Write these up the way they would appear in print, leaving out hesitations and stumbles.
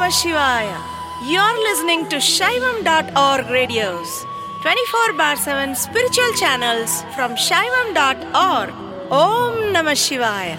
Namah Shivaya. You're listening to Shaivam.org radios, 24 bar 7 spiritual channels from Shaivam.org. Om Namah Shivaya.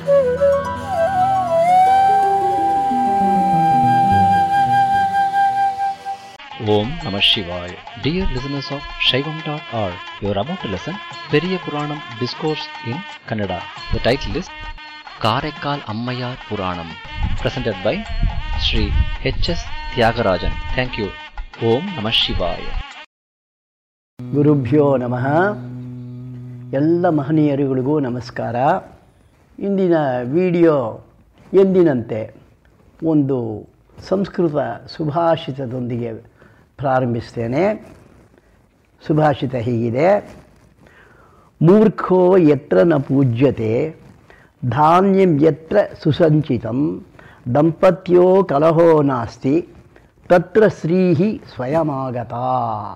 Om Namah Shivaya. Dear listeners of Shaivam.org, you are about to listen Periya Puranam Discourse in Kannada. The title is Karekkal Ammayar Puranam, presented by Sri H.S. Tyagarajan. Thank you. Om Namah Shivaya. ಗುರುಭ್ಯೋ ನಮಃ. ಎಲ್ಲ ಮಹನೀಯರುಗಳಿಗೂ ನಮಸ್ಕಾರ. ಇಂದಿನ video ಎಂದಿನಂತೆ ಒಂದು ಸಂಸ್ಕೃತ ಸುಭಾಷಿತದೊಂದಿಗೆ ಪ್ರಾರಂಭಿಸ್ತೇನೆ. ಸುಭಾಷಿತ ಹೀಗಿದೆ: ಮೂರ್ಖೋ ಯತ್ರ ನ ಪೂಜ್ಯತೆ ಧಾನ್ಯಂ ಯತ್ರ ಸುಸಂಚಿತಂ ದಂಪತ್ಯೋ ಕಲಹೋ ನಾಸ್ತಿ ತತ್ರ ಶ್ರೀಹಿ ಸ್ವಯಮಾಗತಾ.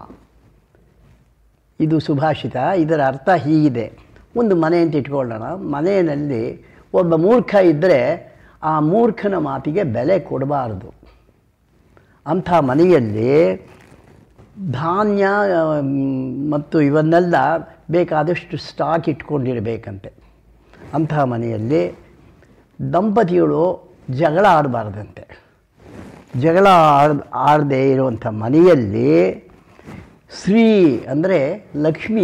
ಇದು ಸುಭಾಷಿತ. ಇದರ ಅರ್ಥ ಹೀಗಿದೆ: ಒಂದು ಮನೆ ಅಂತ ಇಟ್ಕೊಳ್ಳೋಣ. ಮನೆಯಲ್ಲಿ ಒಬ್ಬ ಮೂರ್ಖ ಇದ್ದರೆ ಆ ಮೂರ್ಖನ ಮಾತಿಗೆ ಬೆಲೆ ಕೊಡಬಾರದು. ಅಂಥ ಮನೆಯಲ್ಲಿ ಧಾನ್ಯ ಮತ್ತು ಇವನ್ನೆಲ್ಲ ಬೇಕಾದಷ್ಟು ಸ್ಟಾಕ್ ಇಟ್ಕೊಂಡಿರಬೇಕಂತೆ. ಅಂಥ ಮನೆಯಲ್ಲಿ ದಂಪತಿಗಳು ಜಗಳ ಆಡಬಾರ್ದಂತೆ. ಜಗಳ ಆಡದೇ ಇರುವಂಥ ಮನೆಯಲ್ಲಿ ಶ್ರೀ ಅಂದರೆ ಲಕ್ಷ್ಮಿ,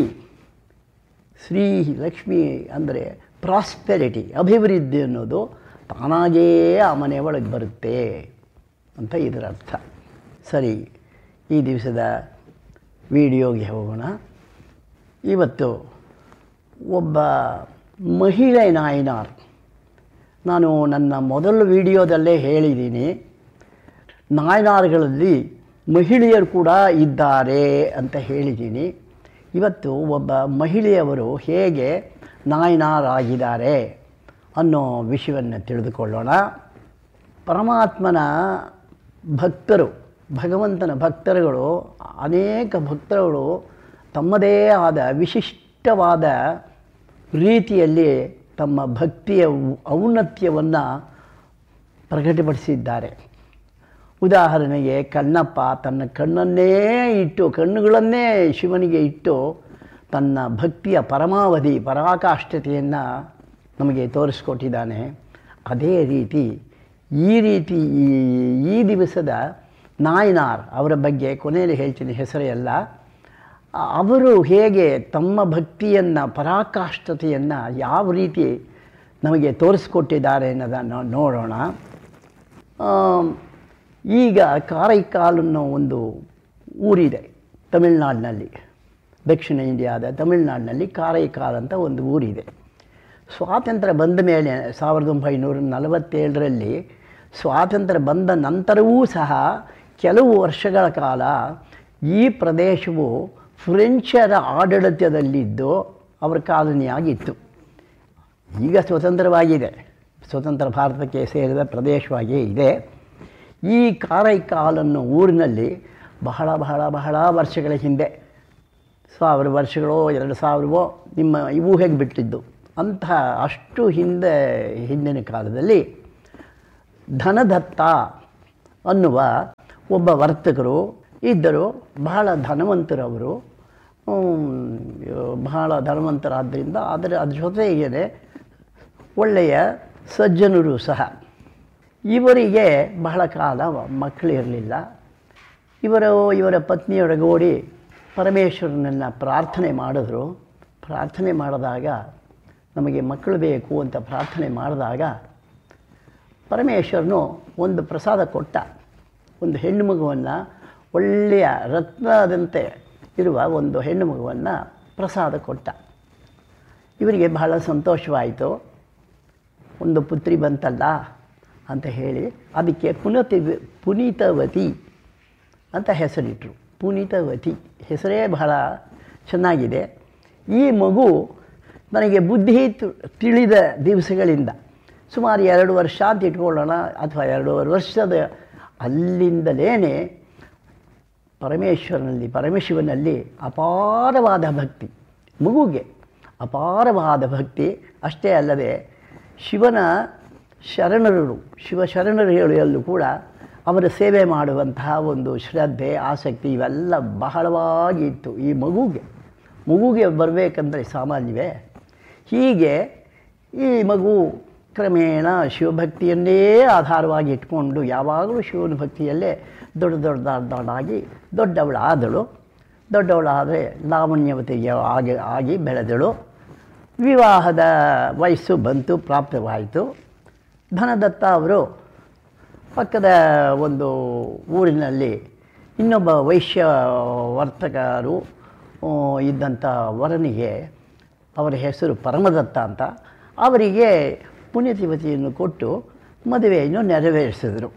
ಲಕ್ಷ್ಮಿ ಅಂದರೆ ಪ್ರಾಸ್ಪೆರಿಟಿ, ಅಭಿವೃದ್ಧಿ ಅನ್ನೋದು ತಾನಾಗೇ ಆ ಮನೆ ಒಳಗೆ ಬರುತ್ತೆ ಅಂತ ಇದರ ಅರ್ಥ. ಸರಿ, ಈ ದಿವಸದ ವಿಡಿಯೋಗೆ ಹೋಗೋಣ. ಇವತ್ತು ಒಬ್ಬ ಮಹಿಳೆ ನಾಯನಾರ್. ನಾನು ನನ್ನ ಮೊದಲ ವಿಡಿಯೋದಲ್ಲೇ ಹೇಳಿದ್ದೀನಿ, ನಾಯನಾರ್ಗಳಲ್ಲಿ ಮಹಿಳೆಯರು ಕೂಡ ಇದ್ದಾರೆ ಅಂತ ಹೇಳಿದ್ದೀನಿ. ಇವತ್ತು ಒಬ್ಬ ಮಹಿಳೆಯವರು ಹೇಗೆ ನಾಯನಾರಾಗಿದ್ದಾರೆ ಅನ್ನೋ ವಿಷಯವನ್ನು ತಿಳಿದುಕೊಳ್ಳೋಣ. ಪರಮಾತ್ಮನ ಭಕ್ತರು, ಭಗವಂತನ ಭಕ್ತರುಗಳು, ಅನೇಕ ಭಕ್ತರುಗಳು ತಮ್ಮದೇ ಆದ ವಿಶಿಷ್ಟವಾದ ರೀತಿಯಲ್ಲಿ ತಮ್ಮ ಭಕ್ತಿಯ ಔನ್ನತ್ಯವನ್ನು ಪ್ರಕಟಪಡಿಸಿದ್ದಾರೆ. ಉದಾಹರಣೆಗೆ ಕಣ್ಣಪ್ಪ ತನ್ನ ಕಣ್ಣುಗಳನ್ನೇ ಶಿವನಿಗೆ ಇಟ್ಟು ತನ್ನ ಭಕ್ತಿಯ ಪರಮಾವಧಿ ಪರಾಕಾಷ್ಠತೆಯನ್ನು ನಮಗೆ ತೋರಿಸ್ಕೊಟ್ಟಿದ್ದಾನೆ. ಅದೇ ರೀತಿ ಈ ದಿವಸದ ನಾಯನಾರ್ ಅವರ ಬಗ್ಗೆ ಕೊನೆಯಲ್ಲಿ ಹೇಳ್ತೀನಿ, ಹೆಸರೆಲ್ಲ. ಅವರು ಹೇಗೆ ತಮ್ಮ ಭಕ್ತಿಯನ್ನು ಪರಾಕಾಷ್ಠತೆಯನ್ನು ಯಾವ ರೀತಿ ನಮಗೆ ತೋರಿಸ್ಕೊಟ್ಟಿದ್ದಾರೆ ಅನ್ನೋದನ್ನು ನೋಡೋಣ. ಈಗ ಕಾರೈಕಾಲ್ ಅನ್ನೋ ಒಂದು ಊರಿದೆ ತಮಿಳ್ನಾಡಿನಲ್ಲಿ, ದಕ್ಷಿಣ ಇಂಡಿಯಾದ ತಮಿಳ್ನಾಡಿನಲ್ಲಿ ಕಾರೈಕಾಲ್ ಅಂತ ಒಂದು ಊರಿದೆ. ಸ್ವಾತಂತ್ರ್ಯ ಬಂದ ಮೇಲೆ 1947ರಲ್ಲಿ ಸ್ವಾತಂತ್ರ್ಯ ಬಂದ ನಂತರವೂ ಸಹ ಕೆಲವು ವರ್ಷಗಳ ಕಾಲ ಈ ಪ್ರದೇಶವು ಫ್ರೆಂಚರ ಆಡಳಿತದಲ್ಲಿದ್ದು ಅವರ ಕಾಲನಿಯಾಗಿತ್ತು. ಈಗ ಸ್ವತಂತ್ರವಾಗಿದೆ, ಸ್ವತಂತ್ರ ಭಾರತಕ್ಕೆ ಸೇರಿದ ಪ್ರದೇಶವಾಗಿಯೇ ಇದೆ. ಈ ಕಾರೈಕಾಲ್ ಅನ್ನೋ ಊರಿನಲ್ಲಿ ಬಹಳ ಬಹಳ ಬಹಳ ವರ್ಷಗಳ ಹಿಂದೆ, 1000 ವರ್ಷಗಳೋ 2000ವೋ ನಿಮ್ಮ ಊಹೆಗೆ ಬಿಟ್ಟಿದ್ದು, ಅಂತಹ ಅಷ್ಟು ಹಿಂದಿನ ಕಾಲದಲ್ಲಿ ಧನದತ್ತ ಅನ್ನುವ ಒಬ್ಬ ವರ್ತಕರು ಇದ್ದರು. ಬಹಳ ಧನವಂತರವರು, ಬಹಳ ಧನವಂತರಾದ್ದರಿಂದ ಅದರ ಜೊತೆಗೇ ಒಳ್ಳೆಯ ಸಜ್ಜನರು ಸಹ. ಇವರಿಗೆ ಬಹಳ ಕಾಲ ಮಕ್ಕಳಿರಲಿಲ್ಲ. ಇವರ ಪತ್ನಿಯೊಡಗೂಡಿ ಪರಮೇಶ್ವರನನ್ನು ಪ್ರಾರ್ಥನೆ ಮಾಡಿದ್ರು. ಪ್ರಾರ್ಥನೆ ಮಾಡಿದಾಗ, ನಮಗೆ ಮಕ್ಕಳು ಬೇಕು ಅಂತ ಪ್ರಾರ್ಥನೆ ಮಾಡಿದಾಗ ಪರಮೇಶ್ವರನು ಒಂದು ಪ್ರಸಾದ ಕೊಟ್ಟ. ಒಂದು ಹೆಣ್ಣು ಮಗುವನ್ನು, ಒಳ್ಳೆಯ ರತ್ನದಂತೆ ಇರುವ ಒಂದು ಹೆಣ್ಣು ಮಗುವನ್ನು ಪ್ರಸಾದ ಕೊಟ್ಟ. ಇವರಿಗೆ ಬಹಳ ಸಂತೋಷವಾಯಿತು. ಒಂದು ಪುತ್ರಿ ಬಂತಲ್ಲ ಅಂತ ಹೇಳಿ ಅದಕ್ಕೆ ಪುನೀತವತಿ ಅಂತ ಹೆಸರಿಟ್ಟರು. ಪುನೀತವತಿ ಹೆಸರೇ ಬಹಳ ಚೆನ್ನಾಗಿದೆ. ಈ ಮಗು ನನಗೆ ಬುದ್ಧಿ ತಿಳಿದ ದಿವಸಗಳಿಂದ, ಸುಮಾರು 2 ವರ್ಷ ಅಂತ ಇಟ್ಕೊಳ್ಳೋಣ, ಅಥವಾ 2.5 ವರ್ಷದ ಅಲ್ಲಿಂದಲೇ ಪರಮಶಿವನಲ್ಲಿ ಅಪಾರವಾದ ಭಕ್ತಿ, ಮಗುಗೆ ಅಪಾರವಾದ ಭಕ್ತಿ. ಅಷ್ಟೇ ಅಲ್ಲದೆ ಶಿವಶರಣರು ಹೇಳುವಲ್ಲೂ ಕೂಡ ಅವರ ಸೇವೆ ಮಾಡುವಂತಹ ಒಂದು ಶ್ರದ್ಧೆ, ಆಸಕ್ತಿ ಇವೆಲ್ಲ ಬಹಳವಾಗಿ ಇತ್ತು ಈ ಮಗುಗೆ ಬರಬೇಕಂದ್ರೆ ಸಾಮಾನ್ಯವೇ. ಹೀಗೆ ಈ ಮಗು ಕ್ರಮೇಣ ಶಿವಭಕ್ತಿಯನ್ನೇ ಆಧಾರವಾಗಿ ಇಟ್ಕೊಂಡು ಯಾವಾಗಲೂ ಶಿವನ ಭಕ್ತಿಯಲ್ಲೇ ದೊಡ್ಡದಾಗಿ ದೊಡ್ಡವಳಾದರೆ ಲಾವಣ್ಯವತಿಗೆ ಆಗಿ ಬೆಳೆದಳು. ವಿವಾಹದ ವಯಸ್ಸು ಬಂತು, ಪ್ರಾಪ್ತವಾಯಿತು. ಧನದತ್ತ ಅವರು ಪಕ್ಕದ ಒಂದು ಊರಿನಲ್ಲಿ ಇನ್ನೊಬ್ಬ ವೈಶ್ಯ ವರ್ತಕರು ಇದ್ದಂಥ ವರನಿಗೆ, ಅವರ ಹೆಸರು ಪರಮದತ್ತ ಅಂತ, ಅವರಿಗೆ ಪುಣ್ಯತಿವತಿಯನ್ನು ಕೊಟ್ಟು ಮದುವೆಯನ್ನು ನೆರವೇರಿಸಿದರು.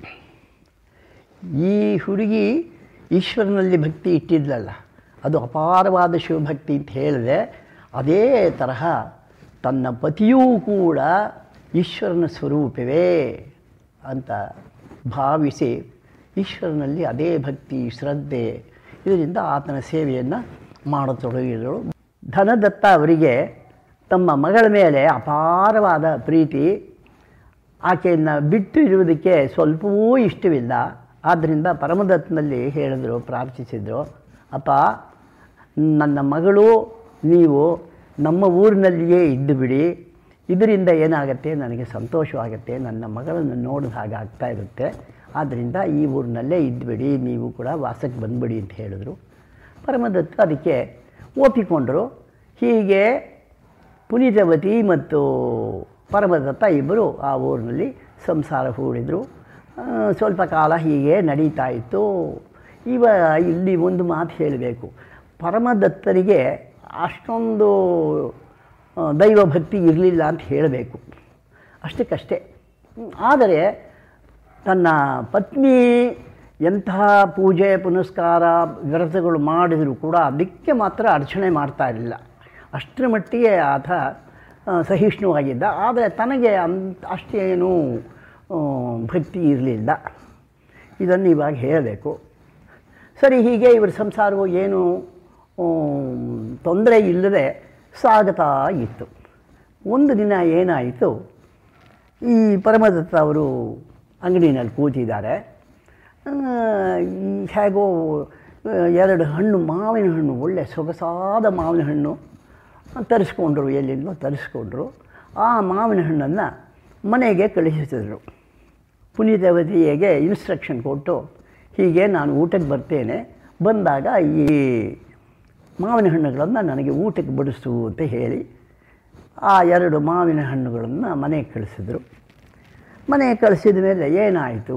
ಈ ಹುಡುಗಿ ಈಶ್ವರನಲ್ಲಿ ಭಕ್ತಿ ಇಟ್ಟಿದ್ಲಲ್ಲ, ಅದು ಅಪಾರವಾದ ಶಿವಭಕ್ತಿ ಅಂತ ಹೇಳಿದೆ. ಅದೇ ತರಹ ತನ್ನ ಪತಿಯೂ ಕೂಡ ಈಶ್ವರನ ಸ್ವರೂಪವೇ ಅಂತ ಭಾವಿಸಿ ಈಶ್ವರನಲ್ಲಿ ಅದೇ ಭಕ್ತಿ, ಶ್ರದ್ಧೆ ಇದರಿಂದ ಆತನ ಸೇವೆಯನ್ನು ಮಾಡತೊಡಗಿದರು. ಧನದತ್ತ ಅವರಿಗೆ ತಮ್ಮ ಮಗಳ ಮೇಲೆ ಅಪಾರವಾದ ಪ್ರೀತಿ. ಆಕೆಯನ್ನು ಬಿಟ್ಟು ಇರುವುದಕ್ಕೆ ಸ್ವಲ್ಪವೂ ಇಷ್ಟವಿಲ್ಲ. ಆದ್ದರಿಂದ ಪರಮದತ್ತನಲ್ಲಿ ಹೇಳಿದರು, ಪ್ರಾರ್ಥಿಸಿದರು, ಅಪ್ಪ, ನನ್ನ ಮಗಳು ನೀವು ನಮ್ಮ ಊರಿನಲ್ಲಿಯೇ ಇದ್ದು ಬಿಡಿ. ಇದರಿಂದ ಏನಾಗುತ್ತೆ, ನನಗೆ ಸಂತೋಷವಾಗುತ್ತೆ, ನನ್ನ ಮಗಳನ್ನು ನೋಡಿದ ಹಾಗೆ ಆಗ್ತಾ ಇರುತ್ತೆ. ಆದ್ದರಿಂದ ಈ ಊರಿನಲ್ಲೇ ಇದ್ದುಬಿಡಿ, ನೀವು ಕೂಡ ವಾಸಕ್ಕೆ ಬಂದುಬಿಡಿ ಅಂತ ಹೇಳಿದ್ರು. ಪರಮದತ್ತ ಅದಕ್ಕೆ ಒಪ್ಪಿಕೊಂಡರು. ಹೀಗೆ ಪುನೀತವತಿ ಮತ್ತು ಪರಮದತ್ತ ಇಬ್ಬರು ಆ ಊರಿನಲ್ಲಿ ಸಂಸಾರ ಹೂಡಿದರು. ಸ್ವಲ್ಪ ಕಾಲ ಹೀಗೆ ನಡೀತಾ ಇತ್ತು. ಇಲ್ಲಿ ಒಂದು ಮಾತು ಹೇಳಬೇಕು. ಪರಮದತ್ತರಿಗೆ ಅಷ್ಟೊಂದು ದೈವಭಕ್ತಿ ಇರಲಿಲ್ಲ ಅಂತ ಹೇಳಬೇಕು, ಅಷ್ಟಕ್ಕಷ್ಟೇ. ಆದರೆ ತನ್ನ ಪತ್ನಿ ಎಂತಹ ಪೂಜೆ ಪುನಸ್ಕಾರ ವ್ರತಗಳು ಮಾಡಿದರೂ ಕೂಡ ಅದಕ್ಕೆ ಮಾತ್ರ ಅರ್ಚನೆ ಮಾಡ್ತಾ ಇರಲಿಲ್ಲ. ಅಷ್ಟರ ಮಟ್ಟಿಗೆ ಆತ ಸಹಿಷ್ಣುವಾಗಿದ್ದ. ಆದರೆ ತನಗೆ ಅಷ್ಟೇನೂ ಭಕ್ತಿ ಇರಲಿಲ್ಲ. ಇದನ್ನು ಇವಾಗ ಹೇಳಬೇಕು. ಸರಿ, ಹೀಗೆ ಇವರ ಸಂಸಾರವು ಏನು ತೊಂದರೆ ಇಲ್ಲದೆ ಸಾಗುತ್ತಾ ಇತ್ತು. ಒಂದು ದಿನ ಏನಾಯಿತು, ಈ ಪರಮದತ್ತ ಅವರು ಅಂಗಡಿನಲ್ಲಿ ಕೂತಿದ್ದಾರೆ. ಹೇಗೋ ಎರಡು ಹಣ್ಣು, ಮಾವಿನ ಹಣ್ಣು, ಒಳ್ಳೆ ಸೊಗಸಾದ ಮಾವಿನ ಹಣ್ಣು ತರಿಸ್ಕೊಂಡ್ರು, ಎಲ್ಲಿಂದೋ ತರಿಸ್ಕೊಂಡ್ರು. ಆ ಮಾವಿನ ಹಣ್ಣನ್ನು ಮನೆಗೆ ಕಳಿಸಿದ್ರು. ಪುನೀತವತಿಗೆ ಇನ್ಸ್ಟ್ರಕ್ಷನ್ ಕೊಟ್ಟು, ಹೀಗೆ ನಾನು ಊಟಕ್ಕೆ ಬರ್ತೇನೆ, ಬಂದಾಗ ಈ ಮಾವಿನ ಹಣ್ಣುಗಳನ್ನು ನನಗೆ ಊಟಕ್ಕೆ ಬಡಿಸು ಅಂತ ಹೇಳಿ ಆ ಎರಡು ಮಾವಿನ ಹಣ್ಣುಗಳನ್ನು ಮನೆಗೆ ಕಳಿಸಿದ್ರು. ಮನೆಗೆ ಕಳಿಸಿದ ಮೇಲೆ ಏನಾಯಿತು,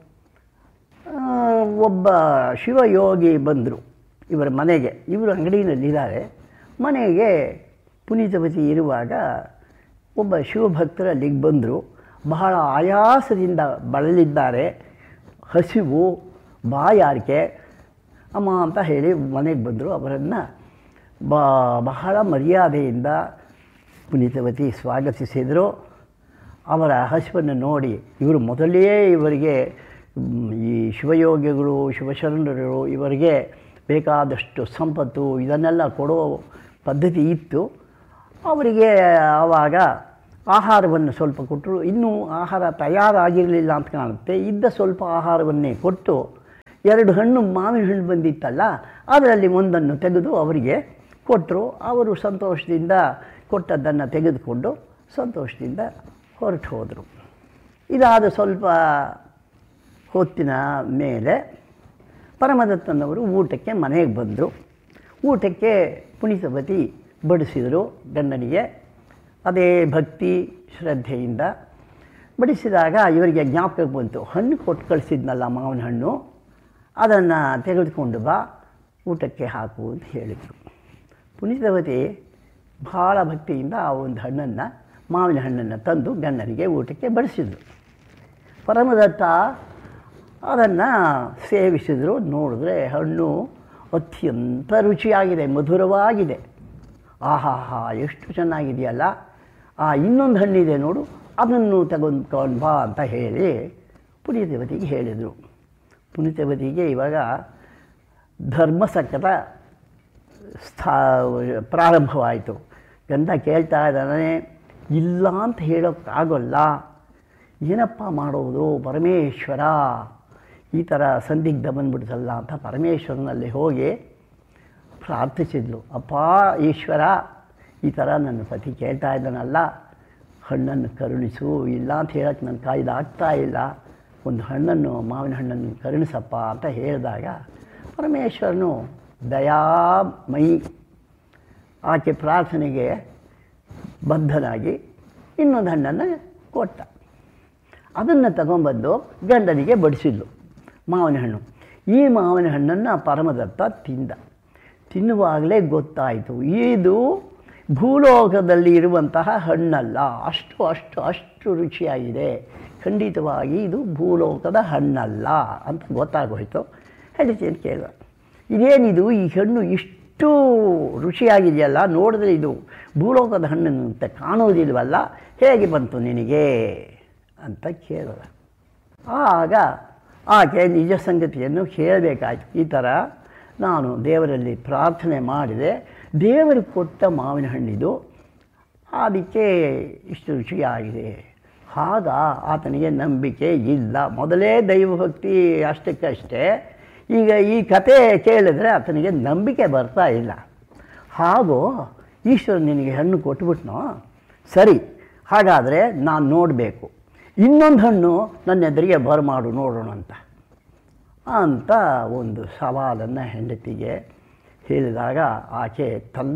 ಒಬ್ಬ ಶಿವಯೋಗಿ ಬಂದರು ಇವರ ಮನೆಗೆ. ಇವರು ಅಂಗಡಿನಲ್ಲಿದ್ದಾರೆ. ಮನೆಗೆ ಪುನೀತವತಿ ಇರುವಾಗ ಒಬ್ಬ ಶಿವಭಕ್ತರು ಅಲ್ಲಿಗೆ ಬಂದರು. ಬಹಳ ಆಯಾಸದಿಂದ ಬಳಲಿದ್ದಾರೆ, ಹಸಿವು, ಬಾಯಾರಿಕೆ. ಅಮ್ಮ ಅಂತ ಹೇಳಿ ಮನೆಗೆ ಬಂದರು. ಅವರನ್ನು ಬಹಳ ಮರ್ಯಾದೆಯಿಂದ ಪುನೀತವತಿ ಸ್ವಾಗತಿಸಿದರು. ಅವರ ಹಸಿವನ್ನು ನೋಡಿ ಇವರು ಮೊದಲೇ ಇವರಿಗೆ ಈ ಶಿವಯೋಗಿಗಳು, ಶಿವಶರಣರು ಇವರಿಗೆ ಬೇಕಾದಷ್ಟು ಸಂಪತ್ತು ಇದನ್ನೆಲ್ಲ ಕೊಡೋ ಪದ್ಧತಿ ಇತ್ತು. ಅವರಿಗೆ ಆವಾಗ ಆಹಾರವನ್ನು ಸ್ವಲ್ಪ ಕೊಟ್ಟರು. ಇನ್ನೂ ಆಹಾರ ತಯಾರಾಗಿರಲಿಲ್ಲ ಅಂತ ಕಾಣುತ್ತೆ. ಇದ್ದ ಸ್ವಲ್ಪ ಆಹಾರವನ್ನೇ ಕೊಟ್ಟು, ಎರಡು ಹಣ್ಣು ಮಾವಿನ ಹಣ್ಣು ಬಂದಿತ್ತಲ್ಲ, ಅದರಲ್ಲಿ ಒಂದನ್ನು ತೆಗೆದು ಅವರಿಗೆ ಕೊಟ್ಟರು. ಅವರು ಸಂತೋಷದಿಂದ ಕೊಟ್ಟದ್ದನ್ನು ತೆಗೆದುಕೊಂಡು ಸಂತೋಷದಿಂದ ಹೊರಟು ಹೋದರು. ಇದಾದ ಸ್ವಲ್ಪ ಹೊತ್ತಿನ ಮೇಲೆ ಪರಮದತ್ತನವರು ಊಟಕ್ಕೆ ಮನೆಗೆ ಬಂದರು. ಊಟಕ್ಕೆ ಪುನೀತವತಿ ಬಡಿಸಿದರು ಗಂಡನಿಗೆ. ಅದೇ ಭಕ್ತಿ ಶ್ರದ್ಧೆಯಿಂದ ಬಡಿಸಿದಾಗ ಇವರಿಗೆ ಜ್ಞಾಪಕಕ್ಕೆ ಬಂತು, ಹಣ್ಣು ಕೊಟ್ಟು ಕಳಿಸಿದ್ನಲ್ಲ ಮಾವಿನ ಹಣ್ಣು, ಅದನ್ನು ತೆಗೆದುಕೊಂಡು ಬಾ, ಊಟಕ್ಕೆ ಹಾಕು ಅಂತ ಹೇಳಿದರು. ಪುನೀತವತಿ ಭಾಳ ಭಕ್ತಿಯಿಂದ ಆ ಒಂದು ಹಣ್ಣನ್ನು, ಮಾವಿನ ಹಣ್ಣನ್ನು ತಂದು ಗಂಡನಿಗೆ ಊಟಕ್ಕೆ ಬಡಿಸಿದರು. ಪರಮದತ್ತ ಅದನ್ನು ಸೇವಿಸಿದರು. ನೋಡಿದ್ರೆ ಹಣ್ಣು ಅತ್ಯಂತ ರುಚಿಯಾಗಿದೆ, ಮಧುರವಾಗಿದೆ. ಆಹಾಹಾ, ಎಷ್ಟು ಚೆನ್ನಾಗಿದೆಯಲ್ಲ, ಇನ್ನೊಂದು ಹಣ್ಣಿದೆ ನೋಡು, ಅದನ್ನು ತಗೊಂಡು ಬಾ ಅಂತ ಹೇಳಿ ಪುನೀತವತಿಗೆ ಹೇಳಿದರು. ಪುನೀತವತಿಗೆ ಇವಾಗ ಧರ್ಮಸಕ್ಕದ ಪ್ರಾರಂಭವಾಯಿತು. ಗಂಡ ಕೇಳ್ತಾ ಇದ್ದಾನೆ, ಇಲ್ಲ ಅಂತ ಹೇಳೋಕ್ಕಾಗಲ್ಲ, ಏನಪ್ಪ ಮಾಡೋದು ಪರಮೇಶ್ವರ, ಈ ಥರ ಸಂದಿಗ್ಧ ಬಂದ್ಬಿಡ್ತಲ್ಲ ಅಂತ ಪರಮೇಶ್ವರನಲ್ಲಿ ಹೋಗಿ ಪ್ರಾರ್ಥಿಸಿದ್ಲು. ಅಪ್ಪ ಈಶ್ವರ, ಈ ಥರ ನನ್ನ ಪತಿ ಕೇಳ್ತಾ ಇದ್ದಾನಲ್ಲ, ಹಣ್ಣನ್ನು ಕರುಣಿಸು, ಇಲ್ಲ ಅಂತ ಹೇಳೋಕ್ಕೆ ನನ್ನ ಕಾಯ್ದು ಆಗ್ತಾ ಇಲ್ಲ, ಒಂದು ಹಣ್ಣನ್ನು, ಮಾವಿನ ಹಣ್ಣನ್ನು ಕರುಣಿಸಪ್ಪ ಅಂತ ಹೇಳಿದಾಗ ಪರಮೇಶ್ವರನು ದಯಾಮಯಿ ಆಕೆ ಪ್ರಾರ್ಥನೆಗೆ ಬದ್ಧನಾಗಿ ಇನ್ನೊಂದು ಹಣ್ಣನ್ನು ಕೊಟ್ಟ. ಅದನ್ನು ತಗೊಂಬಂದು ಗಂಡನಿಗೆ ಬಡಿಸಿದ್ಲು, ಮಾವಿನ ಹಣ್ಣು. ಈ ಮಾವಿನ ಹಣ್ಣನ್ನು ಪರಮದತ್ತ ತಿನ್ನುವಾಗಲೇ ಗೊತ್ತಾಯಿತು, ಇದು ಭೂಲೋಕದಲ್ಲಿ ಇರುವಂತಹ ಹಣ್ಣಲ್ಲ, ಅಷ್ಟು ರುಚಿಯಾಗಿದೆ, ಖಂಡಿತವಾಗಿ ಇದು ಭೂಲೋಕದ ಹಣ್ಣಲ್ಲ ಅಂತ ಗೊತ್ತಾಗೋಯ್ತು. ಹೆಂಡತಿಯನ್ನು ಕೇಳಿದ, ಇದೇನಿದು, ಈ ಹಣ್ಣು ಇಷ್ಟು ರುಚಿಯಾಗಿದೆಯಲ್ಲ, ನೋಡಿದ್ರೆ ಇದು ಭೂಲೋಕದ ಹಣ್ಣು ಅಂತ ಕಾಣೋದಿಲ್ವಲ್ಲ, ಹೇಗೆ ಬಂತು ನಿನಗೆ ಅಂತ ಕೇಳಿದ. ಆಗ ಆಕೆ ನಿಜ ಸಂಗತಿಯನ್ನು ಹೇಳಬೇಕಾಯ್ತು. ಈ ಥರ ನಾನು ದೇವರಲ್ಲಿ ಪ್ರಾರ್ಥನೆ ಮಾಡಿದೆ, ದೇವರು ಕೊಟ್ಟ ಮಾವಿನ ಹಣ್ಣಿದು, ಅದಕ್ಕೆ ಇಷ್ಟು ರುಚಿಯಾಗಿದೆ. ಆಗ ಆತನಿಗೆ ನಂಬಿಕೆ ಇಲ್ಲ. ಮೊದಲೇ ದೈವಭಕ್ತಿ ಅಷ್ಟಕ್ಕಷ್ಟೇ, ಈಗ ಈ ಕತೆ ಕೇಳಿದ್ರೆ ಆತನಿಗೆ ನಂಬಿಕೆ ಬರ್ತಾ ಇಲ್ಲ. ಹಾಗೂ ಈಶ್ವರ ನಿನಗೆ ಹಣ್ಣು ಕೊಟ್ಬಿಟ್ನೋ, ಸರಿ, ಹಾಗಾದರೆ ನಾನು ನೋಡಬೇಕು, ಇನ್ನೊಂದು ಹಣ್ಣು ನನ್ನ ಎದುರಿಗೆ ಬರಮಾಡು ನೋಡೋಣ ಅಂತ ಒಂದು ಸವಾಲನ್ನು ಹೆಂಡತಿಗೆ ಹೇಳಿದಾಗ ಆಕೆ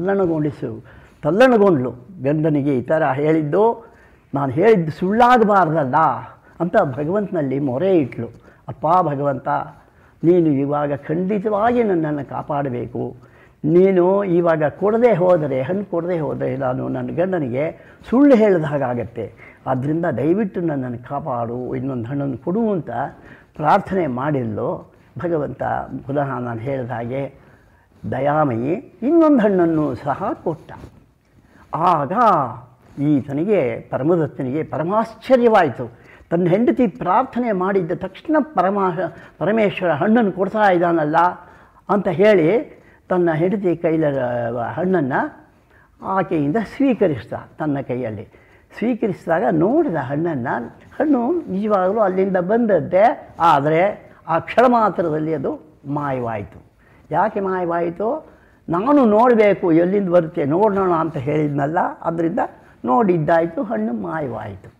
ತಲ್ಲಣಗೊಂಡ್ಲು. ಗಂಡನಿಗೆ ಈ ಥರ ಹೇಳಿದ್ದು, ನಾನು ಹೇಳಿದ್ದು ಸುಳ್ಳಾಗಬಾರ್ದಲ್ಲ ಅಂತ ಭಗವಂತನಲ್ಲಿ ಮೊರೆ ಇಟ್ಲು. ಅಪ್ಪ ಭಗವಂತ, ನೀನು ಇವಾಗ ಖಂಡಿತವಾಗಿ ನನ್ನನ್ನು ಕಾಪಾಡಬೇಕು. ನೀನು ಇವಾಗ ಹಣ್ಣು ಕೊಡದೆ ಹೋದರೆ ನಾನು ನನ್ನ ಗಂಡನಿಗೆ ಸುಳ್ಳು ಹೇಳಿದ ಹಾಗಾಗತ್ತೆ. ಆದ್ದರಿಂದ ದಯವಿಟ್ಟು ನನ್ನನ್ನು ಕಾಪಾಡು, ಇನ್ನೊಂದು ಹಣ್ಣನ್ನು ಕೊಡು ಅಂತ ಪ್ರಾರ್ಥನೆ ಮಾಡಿದ್ಲು. ಭಗವಂತ ಪುನಃ ನಾನು ಹೇಳಿದ ಹಾಗೆ ದಯಾಮಯಿ ಇನ್ನೊಂದು ಹಣ್ಣನ್ನು ಸಹ ಕೊಟ್ಟ. ಆಗ ಈತನಿಗೆ, ಪರಮದತ್ತನಿಗೆ ಪರಮಾಶ್ಚರ್ಯವಾಯಿತು. ತನ್ನ ಹೆಂಡತಿ ಪ್ರಾರ್ಥನೆ ಮಾಡಿದ್ದ ತಕ್ಷಣ ಪರಮೇಶ್ವರ ಹಣ್ಣನ್ನು ಕೊಡ್ತಾ ಇದ್ದಾನಲ್ಲ ಅಂತ ಹೇಳಿ ತನ್ನ ಹೆಂಡತಿ ಕೈಲ ಹಣ್ಣನ್ನು ಆಕೆಯಿಂದ ಸ್ವೀಕರಿಸ್ದ. ತನ್ನ ಕೈಯಲ್ಲಿ ಸ್ವೀಕರಿಸಿದಾಗ ನೋಡಿದ ಹಣ್ಣು ನಿಜವಾಗಲೂ ಅಲ್ಲಿಂದ ಬಂದದ್ದೇ, ಆದರೆ ಆ ಕ್ಷಣ ಮಾತ್ರದಲ್ಲಿ ಅದು ಮಾಯವಾಯಿತು. ಯಾಕೆ ಮಾಯವಾಯಿತು? ನಾನು ನೋಡಬೇಕು, ಎಲ್ಲಿಂದ ಬರುತ್ತೆ ನೋಡೋಣ ಅಂತ ಹೇಳಿದ್ನಲ್ಲ, ಅದರಿಂದ ನೋಡಿದ್ದಾಯಿತು, ಹಣ್ಣು ಮಾಯವಾಯಿತು.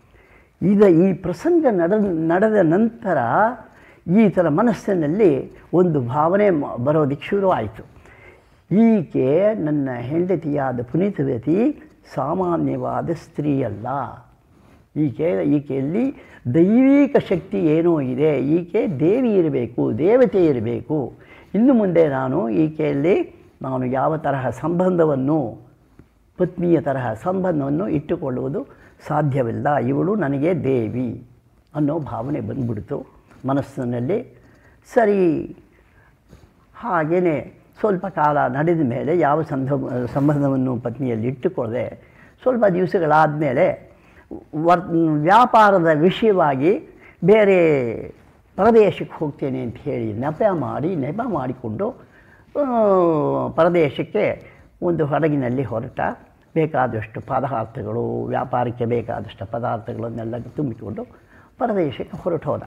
ಈ ಪ್ರಸಂಗ ನಡೆದ ನಂತರ ಈ ಥರ ಮನಸ್ಸಿನಲ್ಲಿ ಒಂದು ಭಾವನೆ ಬರೋದಕ್ಕೆ ಶುರುವಾಯಿತು. ಈಕೆ ನನ್ನ ಹೆಂಡತಿಯಾದ ಪುನೀತವತಿ ಸಾಮಾನ್ಯವಾದ ಸ್ತ್ರೀಯಲ್ಲ, ಈಕೆಯಲ್ಲಿ ದೈವಿಕ ಶಕ್ತಿ ಏನೋ ಇದೆ, ಈಕೆ ದೇವಿ ಇರಬೇಕು, ದೇವತೆ ಇರಬೇಕು. ಇನ್ನು ಮುಂದೆ ಈಕೆಯಲ್ಲಿ ನಾನು ಯಾವ ತರಹ ಪತ್ನಿಯ ತರಹ ಸಂಬಂಧವನ್ನು ಇಟ್ಟುಕೊಳ್ಳುವುದು ಸಾಧ್ಯವಿಲ್ಲ, ಇವಳು ನನಗೆ ದೇವಿ ಅನ್ನೋ ಭಾವನೆ ಬಂದ್ಬಿಡ್ತು ಮನಸ್ಸಿನಲ್ಲಿ. ಸರಿ, ಹಾಗೆಯೇ ಸ್ವಲ್ಪ ಕಾಲ ನಡೆದ ಮೇಲೆ ಯಾವ ಸಂಬಂಧವನ್ನು ಪತ್ನಿಯಲ್ಲಿ ಇಟ್ಟುಕೊಳ್ಳದೆ ಸ್ವಲ್ಪ ದಿವಸಗಳಾದ ಮೇಲೆ ವ್ಯಾಪಾರದ ವಿಷಯವಾಗಿ ಬೇರೆ ಪ್ರದೇಶಕ್ಕೆ ಹೋಗ್ತೇನೆ ಅಂತ ಹೇಳಿ ನೆಪ ಮಾಡಿಕೊಂಡು ಪ್ರದೇಶಕ್ಕೆ ಒಂದು ಹಡಗಿನಲ್ಲಿ ಹೊರಟ. ಬೇಕಾದಷ್ಟು ಪದಾರ್ಥಗಳು, ವ್ಯಾಪಾರಕ್ಕೆ ಬೇಕಾದಷ್ಟು ಪದಾರ್ಥಗಳನ್ನೆಲ್ಲ ತುಂಬಿಕೊಂಡು ಪ್ರದೇಶಕ್ಕೆ ಹೊರಟೋದ.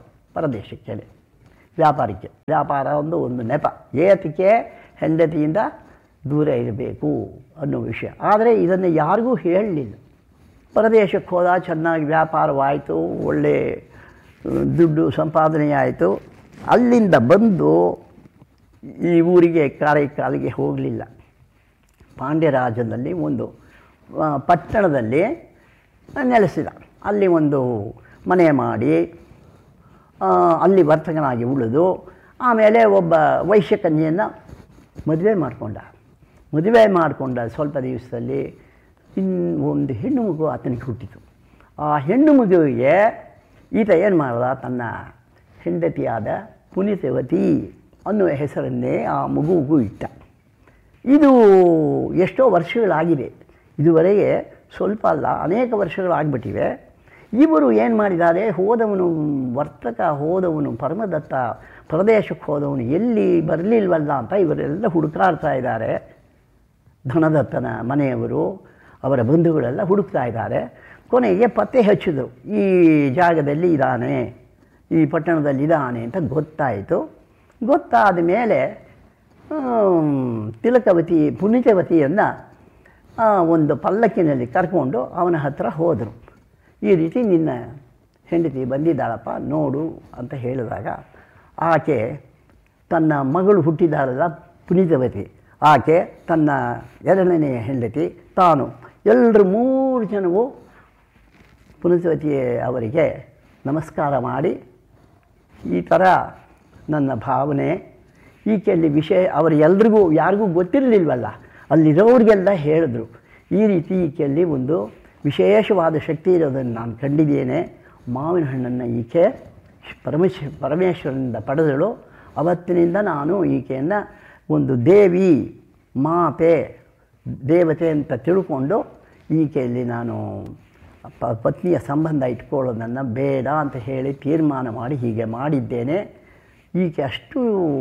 ವ್ಯಾಪಾರ ಒಂದು ನೆಪ, ಏತಕ್ಕೆ ಹೆಂಡತಿಯಿಂದ ದೂರ ಇರಬೇಕು ಅನ್ನೋ ವಿಷಯ. ಆದರೆ ಇದನ್ನು ಯಾರಿಗೂ ಹೇಳಲಿಲ್ಲ. ಪ್ರದೇಶಕ್ಕೆ ಹೋದ, ಚೆನ್ನಾಗಿ ವ್ಯಾಪಾರವಾಯಿತು, ಒಳ್ಳೆ ದುಡ್ಡು ಸಂಪಾದನೆಯಾಯಿತು. ಅಲ್ಲಿಂದ ಬಂದು ಈ ಊರಿಗೆ ಕಾರೈಕಾಲಿಗೆ ಹೋಗಲಿಲ್ಲ. ಪಾಂಡ್ಯರಾಜನಲ್ಲಿ ಒಂದು ಪಟ್ಟಣದಲ್ಲಿ ನೆಲೆಸಿದ. ಅಲ್ಲಿ ಒಂದು ಮನೆ ಮಾಡಿ ಅಲ್ಲಿ ವರ್ತಕನಾಗಿ ಉಳಿದು ಆಮೇಲೆ ಒಬ್ಬ ವೈಶ್ಯಕನ್ಯೆಯನ್ನು ಮದುವೆ ಮಾಡಿಕೊಂಡ ಸ್ವಲ್ಪ ದಿವಸದಲ್ಲಿ ಒಂದು ಹೆಣ್ಣು ಮಗು ಆತನಿಗೆ ಹುಟ್ಟಿತು. ಆ ಹೆಣ್ಣು ಮಗುವಿಗೆ ಈತ ಏನು ಮಾಡ್ದ, ತನ್ನ ಹೆಂಡತಿಯಾದ ಪುನೀತವತಿ ಅನ್ನುವ ಹೆಸರನ್ನೇ ಆ ಮಗುವಿಗೂ ಇಟ್ಟ. ಇದು ಎಷ್ಟೋ ವರ್ಷಗಳಾಗಿದೆ, ಇದುವರೆಗೆ ಸ್ವಲ್ಪ ಅಲ್ಲ ಅನೇಕ ವರ್ಷಗಳಾಗ್ಬಿಟ್ಟಿವೆ. ಇವರು ಏನು ಮಾಡಿದ್ದಾರೆ, ಹೋದವನು ಪರಮದತ್ತ ಪ್ರದೇಶಕ್ಕೆ ಹೋದವನು ಎಲ್ಲಿ ಬರಲಿಲ್ವಲ್ಲ ಅಂತ ಇವರೆಲ್ಲ ಹುಡುಕಾಡ್ತಾ ಇದ್ದಾರೆ. ಧನದತ್ತನ ಮನೆಯವರು, ಅವರ ಬಂಧುಗಳೆಲ್ಲ ಹುಡುಕ್ತಾ ಇದ್ದಾರೆ. ಕೊನೆಗೆ ಪತ್ತೆ ಹಚ್ಚಿದರು, ಈ ಜಾಗದಲ್ಲಿ ಇದ್ದಾನೆ, ಈ ಪಟ್ಟಣದಲ್ಲಿದ್ದಾನೆ ಅಂತ ಗೊತ್ತಾಯಿತು. ಗೊತ್ತಾದ ಮೇಲೆ ತಿಲಕವತಿ ಪುನೀತವತಿಯನ್ನು ಒಂದು ಪಲ್ಲಕ್ಕಿನಲ್ಲಿ ಕರ್ಕೊಂಡು ಅವನ ಹತ್ರ ಹೋದರು. ಈ ರೀತಿ ನಿನ್ನ ಹೆಂಡತಿ ಬಂದಿದ್ದಾಳಪ್ಪ ನೋಡು ಅಂತ ಹೇಳಿದಾಗ ಆಕೆ ತನ್ನ ಮಗಳು ಹುಟ್ಟಿದಾಳಲ್ಲ ಪುನೀತವತಿ, ಆಕೆ ತನ್ನ ಎರಡನೆಯ ಹೆಂಡತಿ, ತಾನು ಎಲ್ಲರೂ 3 ಜನವು ಪುನೀತವತಿ ಅವರಿಗೆ ನಮಸ್ಕಾರ ಮಾಡಿ, ಈ ಥರ ನನ್ನ ಭಾವನೆ, ಈಕೆಯಲ್ಲಿ ವಿಷಯ ಅವರು ಎಲ್ರಿಗೂ ಯಾರಿಗೂ ಗೊತ್ತಿರಲಿಲ್ವಲ್ಲ, ಅಲ್ಲಿರೋರಿಗೆಲ್ಲ ಹೇಳಿದ್ರು. ಈ ರೀತಿ ಈಕೆಯಲ್ಲಿ ಒಂದು ವಿಶೇಷವಾದ ಶಕ್ತಿ ಇರೋದನ್ನು ನಾನು ಕಂಡಿದ್ದೇನೆ. ಮಾವಿನ ಹಣ್ಣನ್ನು ಈಕೆ ಪರಮೇಶ್ವರನಿಂದ ಪಡೆದಳು. ಅವತ್ತಿನಿಂದ ನಾನು ಈಕೆಯನ್ನು ಒಂದು ದೇವಿ, ಮಾತೆ, ದೇವತೆ ಅಂತ ತಿಳ್ಕೊಂಡು ಈಕೆಯಲ್ಲಿ ನಾನು ಪತ್ನಿಯ ಸಂಬಂಧ ಇಟ್ಕೊಳ್ಳೋದನ್ನು ಬೇಡ ಅಂತ ಹೇಳಿ ತೀರ್ಮಾನ ಮಾಡಿ ಹೀಗೆ ಮಾಡಿದ್ದೇನೆ. ಈಕೆ ಅಷ್ಟು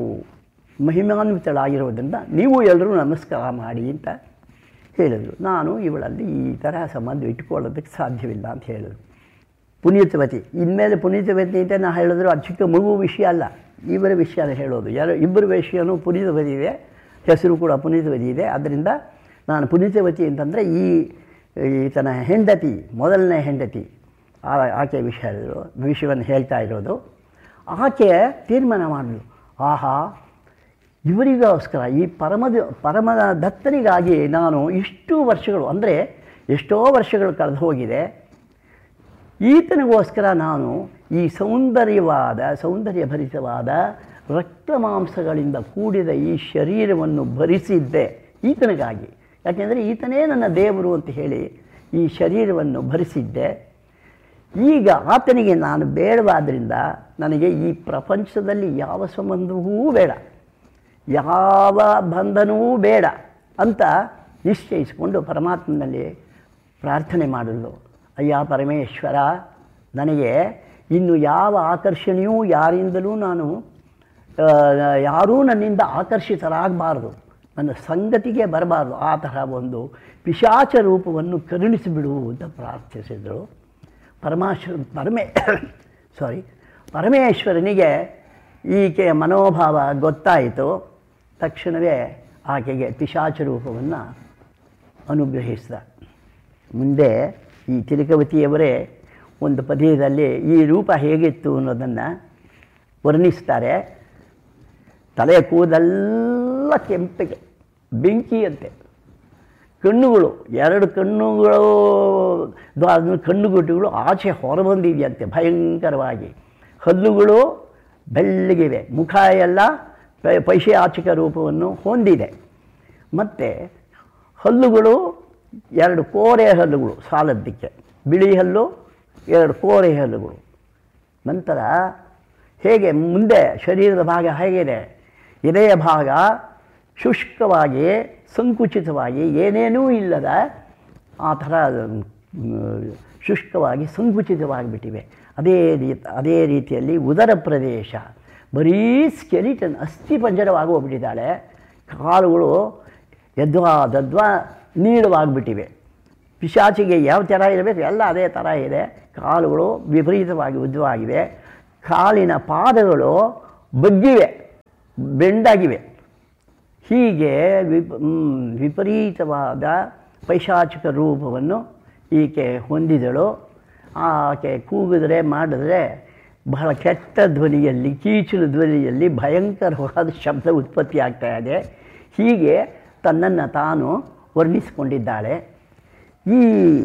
ಮಹಿಮಾನ್ವಿತಳಾಗಿರೋದ್ರಿಂದ ನೀವು ಎಲ್ಲರೂ ನಮಸ್ಕಾರ ಮಾಡಿ ಅಂತ ಹೇಳಿದರು. ನಾನು ಇವಳಲ್ಲಿ ಈ ಥರ ಸಂಬಂಧ ಇಟ್ಕೊಳ್ಳೋದಕ್ಕೆ ಸಾಧ್ಯವಿಲ್ಲ ಅಂತ ಹೇಳಿದರು. ಪುನೀತವತಿ ಇನ್ಮೇಲೆ ಪುನೀತವತಿ ಅಂತ ನಾನು ಹೇಳಿದ್ರು ಅದು ಚಿಕ್ಕ ಮಗು ವಿಷಯ ಅಲ್ಲ, ಇವರ ವಿಷಯನ ಹೇಳೋದು. ಇಬ್ಬರ ವಿಷಯನೂ ಪುನೀತವತಿ ಇದೆ, ಹೆಸರು ಕೂಡ ಪುನೀತವತಿ ಇದೆ. ಅದರಿಂದ ನಾನು ಪುನೀತವತಿ ಅಂತಂದರೆ ಈತನ ಹೆಂಡತಿ, ಮೊದಲನೇ ಹೆಂಡತಿ, ಆಕೆ ವಿಷಯವನ್ನು ಹೇಳ್ತಾ ಇರೋದು. ಆಕೆ ತೀರ್ಮಾನ ಮಾಡಲು, ಆಹಾ ಇವರಿಗೋಸ್ಕರ ಈ ಪರಮದ ದತ್ತನಿಗಾಗಿ ನಾನು ಇಷ್ಟು ವರ್ಷಗಳು, ಅಂದರೆ ಎಷ್ಟೋ ವರ್ಷಗಳು ಕಳೆದು ಹೋಗಿದೆ, ಈತನಿಗೋಸ್ಕರ ನಾನು ಈ ಸೌಂದರ್ಯಭರಿತವಾದ ರಕ್ತ ಮಾಂಸಗಳಿಂದ ಕೂಡಿದ ಈ ಶರೀರವನ್ನು ಭರಿಸಿದ್ದೆ ಈತನಿಗಾಗಿ. ಯಾಕೆಂದರೆ ಈತನೇ ನನ್ನ ದೇವರು ಅಂತ ಹೇಳಿ ಈ ಶರೀರವನ್ನು ಭರಿಸಿದ್ದೆ. ಈಗ ಆತನಿಗೆ ನಾನು ಬೇಡವಾದ್ದರಿಂದ ನನಗೆ ಈ ಪ್ರಪಂಚದಲ್ಲಿ ಯಾವ ಸಂಬಂಧವೂ ಬೇಡ, ಯಾವ ಬಂಧನವೂ ಬೇಡ ಅಂತ ನಿಶ್ಚಯಿಸಿಕೊಂಡು ಪರಮಾತ್ಮನಲ್ಲಿ ಪ್ರಾರ್ಥನೆ ಮಾಡಲು, ಅಯ್ಯ ಪರಮೇಶ್ವರ, ನನಗೆ ಇನ್ನು ಯಾವ ಆಕರ್ಷಣೆಯೂ ಯಾರಿಂದಲೂ ಯಾರೂ ನನ್ನಿಂದ ಆಕರ್ಷಿತರಾಗಬಾರ್ದು, ನನ್ನ ಸಂಗತಿಗೆ ಬರಬಾರ್ದು, ಆ ತರಹ ಒಂದು ಪಿಶಾಚ ರೂಪವನ್ನು ಕರುಣಿಸಿಬಿಡು ಅಂತ ಪ್ರಾರ್ಥಿಸಿದರು. ಪರಮೇಶ್ವರನಿಗೆ ಈಕೆಯ ಮನೋಭಾವ ಗೊತ್ತಾಯಿತು. ತಕ್ಷಣವೇ ಆಕೆಗೆ ಪಿಶಾಚ ರೂಪವನ್ನು ಅನುಗ್ರಹಿಸಿದ. ಮುಂದೆ ಈ ತಿಲಕವತಿಯವರೇ ಒಂದು ಪದ್ಯದಲ್ಲಿ ಈ ರೂಪ ಹೇಗಿತ್ತು ಅನ್ನೋದನ್ನು ವರ್ಣಿಸ್ತಾರೆ. ತಲೆಯ ಕೂದಲೆಲ್ಲ ಕೆಂಪಿಗೆ ಬೆಂಕಿಯಂತೆ, ಕಣ್ಣುಗಳು 2 ಕಣ್ಣುಗುಟ್ಟುಗಳು ಆಚೆ ಹೊರಬಂದಿದೆಯಂತೆ ಭಯಂಕರವಾಗಿ, ಹಲ್ಲುಗಳು ಬೆಳ್ಳಗಿವೆ, ಮುಖ ಎಲ್ಲ ಪೈಶಾಚಿಕ ರೂಪವನ್ನು ಹೊಂದಿದೆ. ಮತ್ತು ಹಲ್ಲುಗಳು 2 ಕೋರೆ ಹಲ್ಲುಗಳು ಸಾಲದ್ದಕ್ಕೆ, ಬಿಳಿ ಹಲ್ಲು 2 ಕೋರೆ ಹಲ್ಲುಗಳು. ನಂತರ ಹೇಗೆ ಮುಂದೆ ಶರೀರದ ಭಾಗ ಹೇಗಿದೆ, ಎದೆಯ ಭಾಗ ಶುಷ್ಕವಾಗಿ ಸಂಕುಚಿತವಾಗಿ ಏನೇನೂ ಇಲ್ಲದ ಆ ಥರ ಶುಷ್ಕವಾಗಿ ಸಂಕುಚಿತವಾಗಿಬಿಟ್ಟಿವೆ. ಅದೇ ರೀತಿಯಲ್ಲಿ ಉದರ ಪ್ರದೇಶ ಬರೀ ಸ್ಕೆಲಿಟನ್ ಅಸ್ಥಿಪಂಜರವಾಗಿ ಹೋಗ್ಬಿಟ್ಟಿದ್ದಾಳೆ. ಕಾಲುಗಳು ಯದ್ವಾ ನೀಳವಾಗಿಬಿಟ್ಟಿವೆ. ಪಿಶಾಚಿಗೆ ಯಾವ ಥರ ಇರಬೇಕು ಎಲ್ಲ ಅದೇ ಥರ ಇದೆ. ಕಾಲುಗಳು ವಿಪರೀತವಾಗಿ ಉದ್ದವಾಗಿವೆ, ಕಾಲಿನ ಪಾದಗಳು ಬಗ್ಗಿವೆ, ಬೆಂಡಾಗಿವೆ. ಹೀಗೆ ವಿಪರೀತವಾದ ಪೈಶಾಚಿಕ ರೂಪವನ್ನು ಈಕೆ ಹೊಂದಿದಳು. ಆಕೆ ಕೂಗಿದ್ರೆ ಮಾಡಿದ್ರೆ ಬಹಳ ಕೆಟ್ಟ ಧ್ವನಿಯಲ್ಲಿ, ಕೀಚಲು ಧ್ವನಿಯಲ್ಲಿ ಭಯಂಕರವಾದ ಶಬ್ದ ಉತ್ಪತ್ತಿ ಆಗ್ತಾ ಇದೆ. ಹೀಗೆ ತನ್ನನ್ನು ತಾನು ವರ್ಣಿಸಿಕೊಂಡಿದ್ದಾಳೆ. ಈ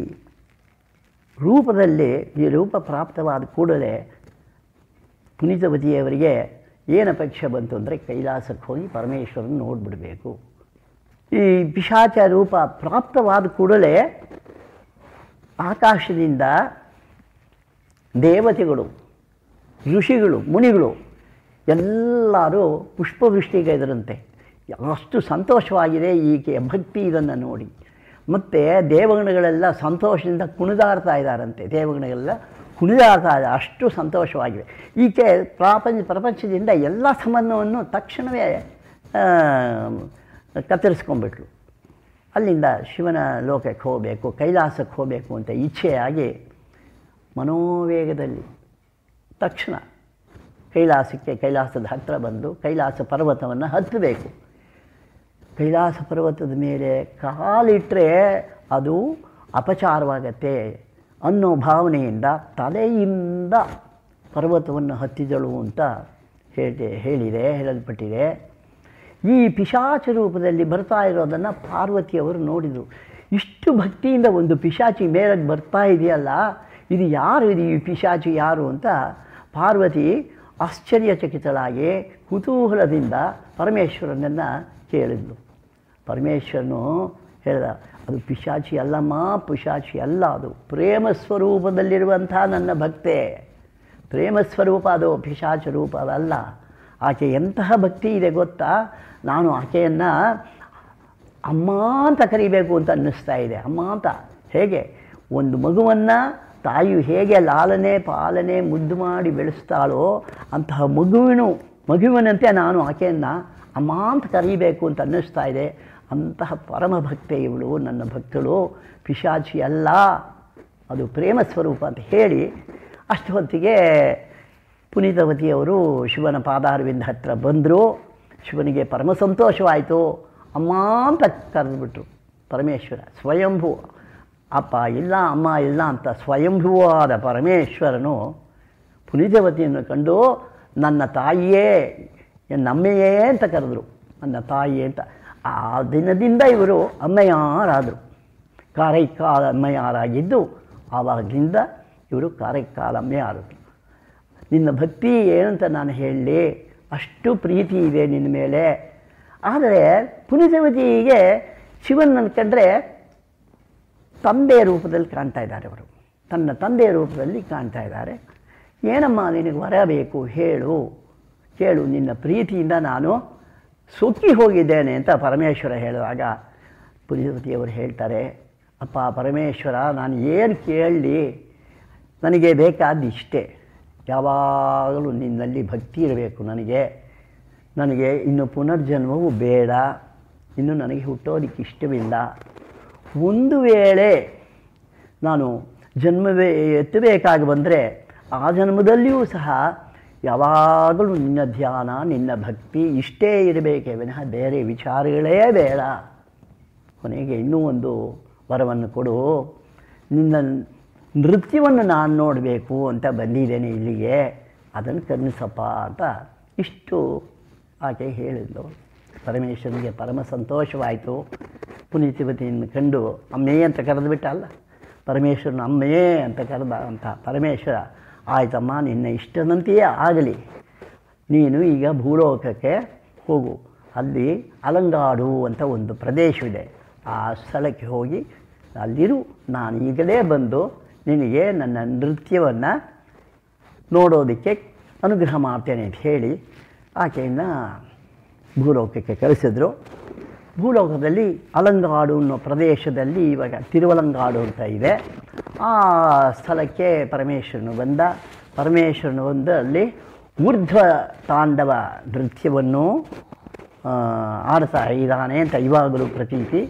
ರೂಪದಲ್ಲಿ ಈ ರೂಪ ಪ್ರಾಪ್ತವಾದ ಕೂಡಲೇ ಪುನೀತವತಿಯವರಿಗೆ ಏನು ಅಪೇಕ್ಷೆ ಬಂತು ಅಂದರೆ ಕೈಲಾಸಕ್ಕೆ ಹೋಗಿ ಪರಮೇಶ್ವರನ ನೋಡಿಬಿಡಬೇಕು. ಈ ಪಿಶಾಚ ರೂಪ ಪ್ರಾಪ್ತವಾದ ಕೂಡಲೇ ಆಕಾಶದಿಂದ ದೇವತೆಗಳು, ಋಷಿಗಳು, ಮುನಿಗಳು ಎಲ್ಲರೂ ಪುಷ್ಪವೃಷ್ಟಿಗೆ ಇದರಂತೆ. ಅಷ್ಟು ಸಂತೋಷವಾಗಿದೆ ಈಕೆಯ ಭಕ್ತಿ ಇದನ್ನು ನೋಡಿ. ಮತ್ತು ದೇವಗಣಗಳೆಲ್ಲ ಸಂತೋಷದಿಂದ ಕುಣಿದಾಡ್ತಾ ಇದ್ದಾರಂತೆ. ದೇವಗಣಗಳೆಲ್ಲ ಕುಣಿದಾಡ್ತಾ ಇದೆ, ಅಷ್ಟು ಸಂತೋಷವಾಗಿವೆ. ಈಕೆ ಪ್ರಪಂಚದಿಂದ ಎಲ್ಲ ಸಂಬಂಧವನ್ನು ತಕ್ಷಣವೇ ಕತ್ತರಿಸ್ಕೊಂಡ್ಬಿಟ್ಲು. ಅಲ್ಲಿಂದ ಶಿವನ ಲೋಕಕ್ಕೆ ಹೋಗಬೇಕು, ಕೈಲಾಸಕ್ಕೆ ಹೋಗಬೇಕು ಅಂತ ಇಚ್ಛೆಯಾಗಿ ಮನೋವೇಗದಲ್ಲಿ ತಕ್ಷಣ ಕೈಲಾಸದ ಹತ್ತಿರ ಬಂದು ಕೈಲಾಸ ಪರ್ವತವನ್ನು ಹತ್ತಬೇಕು. ಕೈಲಾಸ ಪರ್ವತದ ಮೇಲೆ ಕಾಲಿಟ್ಟರೆ ಅದು ಅಪಚಾರವಾಗತ್ತೆ ಅನ್ನೋ ಭಾವನೆಯಿಂದ ತಲೆಯಿಂದ ಪರ್ವತವನ್ನು ಹತ್ತಿದಳು ಅಂತ ಹೇಳಲ್ಪಟ್ಟಿದೆ. ಈ ಪಿಶಾಚ ರೂಪದಲ್ಲಿ ಬರ್ತಾ ಇರೋದನ್ನು ಪಾರ್ವತಿಯವರು ನೋಡಿದರು. ಇಷ್ಟು ಭಕ್ತಿಯಿಂದ ಒಂದು ಪಿಶಾಚಿ ಮೇಲೆ ಬರ್ತಾ ಇದೆಯಲ್ಲ, ಇದು ಯಾರು, ಇದು ಈ ಪಿಶಾಚಿ ಯಾರು ಅಂತ ಪಾರ್ವತಿ ಆಶ್ಚರ್ಯಚಕಿತಳಾಗಿ ಕುತೂಹಲದಿಂದ ಪರಮೇಶ್ವರನನ್ನು ಕೇಳಿದ್ಲು. ಪರಮೇಶ್ವರನು ಹೇಳಿದ, ಅದು ಪಿಶಾಚಿ ಅಲ್ಲಮ್ಮ, ಪಿಶಾಚಿ ಅಲ್ಲ, ಅದು ಪ್ರೇಮ ಸ್ವರೂಪದಲ್ಲಿರುವಂಥ ನನ್ನ ಭಕ್ತೆ. ಪ್ರೇಮ ಸ್ವರೂಪ ಅದು, ಪಿಶಾಚ ರೂಪ ಅದಲ್ಲ. ಆಕೆ ಎಂತಹ ಭಕ್ತಿ ಇದೆ ಗೊತ್ತಾ, ನಾನು ಆಕೆಯನ್ನು ಅಮ್ಮ ಅಂತ ಕರಿಬೇಕು ಅಂತ ಅನ್ನಿಸ್ತಾ ಇದೆ. ಅಮ್ಮ ಅಂತ ಹೇಗೆ ಒಂದು ಮಗುವನ್ನು ತಾಯಿಯು ಹೇಗೆ ಲಾಲನೆ ಪಾಲನೆ ಮುದ್ದು ಮಾಡಿ ಬೆಳೆಸ್ತಾಳೋ ಅಂತಹ ಮಗುವಿನಂತೆ ನಾನು ಆಕೆಯನ್ನು ಅಮ್ಮ ಅಂತ ಕರೀಬೇಕು ಅಂತ ಅನ್ನಿಸ್ತಾ ಇದೆ. ಅಂತಹ ಪರಮ ಭಕ್ತೆ ಇವಳು, ನನ್ನ ಭಕ್ತಳು, ಪಿಶಾಚಿ ಅಲ್ಲ, ಅದು ಪ್ರೇಮ ಸ್ವರೂಪ ಅಂತ ಹೇಳಿ ಅಷ್ಟು ಹೊತ್ತಿಗೆ ಪುನೀತವತಿಯವರು ಶಿವನ ಪಾದಾರವಿಂದ ಹತ್ತಿರ ಬಂದರು. ಶಿವನಿಗೆ ಪರಮ ಸಂತೋಷವಾಯಿತು. ಅಮ್ಮ ಅಂತ ಕರೆದುಬಿಟ್ರು. ಪರಮೇಶ್ವರ ಸ್ವಯಂಭೂ, ಅಪ್ಪ ಇಲ್ಲ ಅಮ್ಮ ಇಲ್ಲ ಅಂತ ಸ್ವಯಂಭೂವಾದ ಪರಮೇಶ್ವರನು ಪುನೀತವತಿಯನ್ನು ಕಂಡು ನನ್ನ ತಾಯಿಯೇ, ನಮ್ಮೆಯೇ ಅಂತ ಕರೆದರು. ನನ್ನ ತಾಯಿಯೇ ಅಂತ. ಆ ದಿನದಿಂದ ಇವರು ಅಮ್ಮಯ್ಯರಾದರು. ಕಾರೈಕಾಲ ಅಮ್ಮಯ್ಯರಾಗಿದ್ದು ಆವಾಗಲಿಂದ ಇವರು ಕಾರೈಕಾಲ ಅಮ್ಮಯ್ಯರಾದರು. ನಿನ್ನ ಭಕ್ತಿ ಏನಂತ ನಾನು ಹೇಳಲಿ, ಅಷ್ಟು ಪ್ರೀತಿ ಇದೆ ನಿನ್ನ ಮೇಲೆ. ಆದರೆ ಪುನೀತವತಿಗೆ ಶಿವನನ್ನು ಕಂಡ್ರೆ ತಂದೆಯ ರೂಪದಲ್ಲಿ ಕಾಣ್ತಾ ಇದ್ದಾರೆ. ಅವರು ತನ್ನ ತಂದೆಯ ರೂಪದಲ್ಲಿ ಕಾಣ್ತಾ ಇದ್ದಾರೆ. ಏನಮ್ಮ ನಿನಗೆ ವರ ಬೇಕು ಕೇಳು, ನಿನ್ನ ಪ್ರೀತಿಯಿಂದ ನಾನು ಸೊಕ್ಕಿ ಹೋಗಿದ್ದೇನೆ ಅಂತ ಪರಮೇಶ್ವರ ಹೇಳಿದಾಗ ಪುನೀತವತಿಯವರು ಹೇಳ್ತಾರೆ, ಅಪ್ಪ ಪರಮೇಶ್ವರ, ನಾನು ಏನು ಕೇಳಲಿ, ನನಗೆ ಬೇಕಾದ ಇಷ್ಟೇ, ಯಾವಾಗಲೂ ನಿನ್ನಲ್ಲಿ ಭಕ್ತಿ ಇರಬೇಕು. ನನಗೆ ಇನ್ನು ಪುನರ್ಜನ್ಮವೂ ಬೇಡ, ಇನ್ನು ನನಗೆ ಹುಟ್ಟೋದಕ್ಕೆ ಇಷ್ಟವಿಲ್ಲ. ಒಂದು ವೇಳೆ ನಾನು ಜನ್ಮವೇ ಎತ್ತಬೇಕಾಗಿ ಬಂದರೆ ಆ ಜನ್ಮದಲ್ಲಿಯೂ ಸಹ ಯಾವಾಗಲೂ ನಿನ್ನ ಧ್ಯಾನ, ನಿನ್ನ ಭಕ್ತಿ ಇಷ್ಟೇ ಇರಬೇಕೇ ವಿನಃ ಬೇರೆ ವಿಚಾರಗಳೇ ಬೇಡ. ಕೊನೆಗೆ ಇನ್ನೂ ಒಂದು ವರವನ್ನು ಕೊಡು, ನಿನ್ನ ನೃತ್ಯವನ್ನು ನಾನು ನೋಡಬೇಕು ಅಂತ ಬಂದಿದ್ದೇನೆ ಇಲ್ಲಿಗೆ, ಅದನ್ನು ಕರುಣಿಸಪ್ಪ ಅಂತ ಇಷ್ಟು ಆಕೆ ಹೇಳಿದ್ಲು. ಪರಮೇಶ್ವರನಿಗೆ ಪರಮ ಸಂತೋಷವಾಯಿತು. ಪುನೀತವತಿಯನ್ನು ಕಂಡು ಅಮ್ಮೇ ಅಂತ ಕರೆದುಬಿಟ್ಟ ಅಲ್ಲ, ಪರಮೇಶ್ವರನ ಅಮ್ಮೇ ಅಂತ ಕರೆದ ಅಂತ ಪರಮೇಶ್ವರ, ಆಯ್ತಮ್ಮ ನಿನ್ನ ಇಷ್ಟದಂತೆಯೇ ಆಗಲಿ, ನೀನು ಈಗ ಭೂಲೋಕಕ್ಕೆ ಹೋಗು, ಅಲ್ಲಿ ಅಲಂಗಾಡು ಅಂತ ಒಂದು ಪ್ರದೇಶವಿದೆ, ಆ ಸ್ಥಳಕ್ಕೆ ಹೋಗಿ ಅಲ್ಲಿರು, ನಾನು ಈಗಲೇ ಬಂದು ನಿನಗೆ ನನ್ನ ನೃತ್ಯವನ್ನು ನೋಡೋದಕ್ಕೆ ಅನುಗ್ರಹ ಮಾಡ್ತೇನೆ ಅಂತ ಹೇಳಿ ಆಕೆಯನ್ನು ಭೂಲೋಕಕ್ಕೆ ಕಳಿಸಿದ್ರು. ಭೂಲೋಕದಲ್ಲಿ ಅಲಂಗಾಡು ಅನ್ನೋ ಪ್ರದೇಶದಲ್ಲಿ ಇವಾಗ ತಿರುವಲಂಗಾಡು ಅಂತ ಇದೆ. ಆ ಸ್ಥಳಕ್ಕೆ ಪರಮೇಶ್ವರನು ಬಂದು ಅಲ್ಲಿ ಊರ್ಧ್ವ ತಾಂಡವ ನೃತ್ಯವನ್ನು ಆಡ್ತಾ ಇದ್ದಾನೆ ಅಂತ ಇವಾಗಲೂ ಪ್ರತೀತಿ.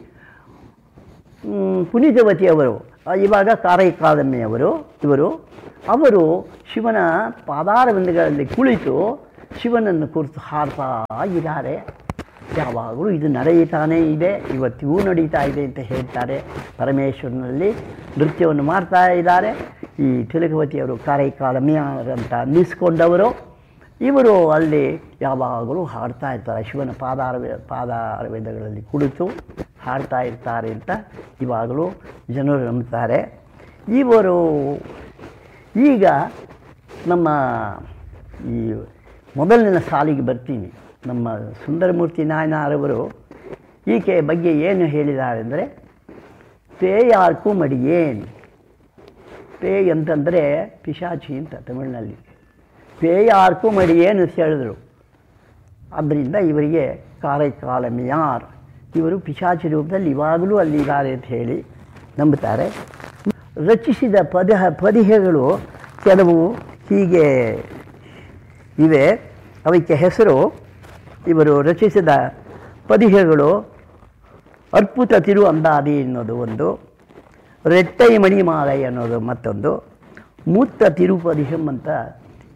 ಪುನೀತವತಿಯವರು ಇವಾಗ ಕಾರೈಕಾಲಮ್ಮೆಯವರು ಅವರು ಶಿವನ ಪಾದಾರವಿಂದಗಳಲ್ಲಿ ಕುಳಿತು ಶಿವನನ್ನು ಕುರಿತು ಹಾಡ್ತಾ ಇದ್ದಾರೆ. ಯಾವಾಗಲೂ ಇದು ನಡೆಯುತ್ತಾನೇ ಇದೆ, ಇವತ್ತಿಗೂ ನಡೀತಾ ಇದೆ ಅಂತ ಹೇಳ್ತಾರೆ. ಪರಮೇಶ್ವರನಲ್ಲಿ ನೃತ್ಯವನ್ನು ಮಾಡ್ತಾ ಇದ್ದಾರೆ. ಈ ತಿಲಕವತಿಯವರು ಕಾರೈಕಾಲಮ್ಮೆಯರಂತ ಅನ್ನಿಸ್ಕೊಂಡವರು ಇವರು ಅಲ್ಲಿ ಯಾವಾಗಲೂ ಹಾಡ್ತಾ ಇರ್ತಾರೆ. ಶಿವನ ಪಾದಾರವಿಂದಗಳಲ್ಲಿ ಕುಳಿತು ಹಾಡ್ತಾ ಇರ್ತಾರೆ ಅಂತ ಇವಾಗಲೂ ಜನರು ನಂಬ್ತಾರೆ. ಇವರು ಈಗ ನಮ್ಮ ಈ ಮೊದಲನೇ ಸಾಲಿಗೆ ಬರ್ತೀನಿ. ನಮ್ಮ ಸುಂದರಮೂರ್ತಿ ನಾಯನರವರು ಈಕೆ ಬಗ್ಗೆ ಏನು ಹೇಳಿದ್ದಾರೆ ಅಂದರೆ, ಪೇಯಾರ್ಕು ಮಡಿಯೇನ್, ಪೇ ಅಂತಂದರೆ ಪಿಶಾಚಿ ಅಂತ ತಮಿಳಿನಲ್ಲಿ, ಪೇಯಾರ್ಕು ಮಡಿಯೇನ್ ಅಂತ ಹೇಳಿದ್ರು. ಆದ್ದರಿಂದ ಇವರಿಗೆ ಕಾರೈಕಾಲಮ್ಮೆಯಾರ್, ಇವರು ಪಿಶಾಚಿ ರೂಪದಲ್ಲಿ ಇವಾಗಲೂ ಅಲ್ಲಿದ್ದಾರೆ ಅಂತ ಹೇಳಿ ನಂಬುತ್ತಾರೆ. ರಚಿಸಿದ ಪದಿಹಗಳು ಕೆಲವು ಹೀಗೆ ಇವೆ. ಅವಕ್ಕೆ ಹೆಸರು, ಇವರು ರಚಿಸಿದ ಪದಿಹಗಳು ಅರ್ಪುತ ತಿರು ಅಂದಾದಿ ಅನ್ನೋದು ಒಂದು, ರೆಟ್ಟೈ ಮಣಿಮಾಲೈ ಅನ್ನೋದು ಮತ್ತೊಂದು, ಮೂತ್ತ ತಿರುಪದಿಹಂ ಅಂತ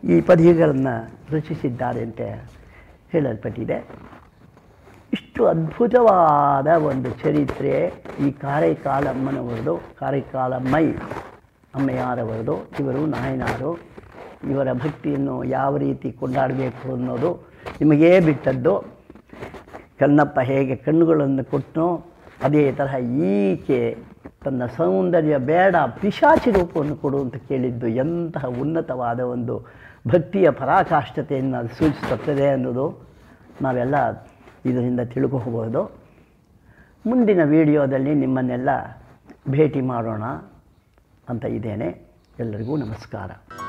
ಈ ಪದ್ಯಗಳನ್ನು ರಚಿಸಿದ್ದಾರೆ ಅಂತ ಹೇಳಲ್ಪಟ್ಟಿದೆ. ಇಷ್ಟು ಅದ್ಭುತವಾದ ಒಂದು ಚರಿತ್ರೆ ಈ ಕಾರೈಕಾಲಮ್ಮನವರದು, ಕಾರೈಕಾಲಮ್ಮೈ ಅಮ್ಮೆಯಾರವರದು. ಇವರು ನಾಯನಾರು. ಇವರ ಭಕ್ತಿಯನ್ನು ಯಾವ ರೀತಿ ಕೊಂಡಾಡಬೇಕು ಅನ್ನೋದು ನಿಮಗೇ ಬಿಟ್ಟದ್ದು. ಕಣ್ಣಪ್ಪ ಹೇಗೆ ಕಣ್ಣುಗಳನ್ನು ಕೊಟ್ಟನೋ ಅದೇ ತರಹ ಈಕೆ ತನ್ನ ಸೌಂದರ್ಯ ಬೇಡ ಪಿಶಾಚಿ ರೂಪವನ್ನು ಕೊಡು ಅಂತ ಕೇಳಿದ್ದು ಎಂತಹ ಉನ್ನತವಾದ ಒಂದು ಭಕ್ತಿಯ ಪರಾಕಾಷ್ಠತೆಯನ್ನು ಅದು ಸೂಚಿಸುತ್ತದೆ ಅನ್ನೋದು ನಾವೆಲ್ಲ ಇದರಿಂದ ತಿಳ್ಕೋಬಹುದು. ಮುಂದಿನ ವಿಡಿಯೋದಲ್ಲಿ ನಿಮ್ಮನ್ನೆಲ್ಲ ಭೇಟಿ ಮಾಡೋಣ ಅಂತ ಇದ್ದೇನೆ. ಎಲ್ಲರಿಗೂ ನಮಸ್ಕಾರ.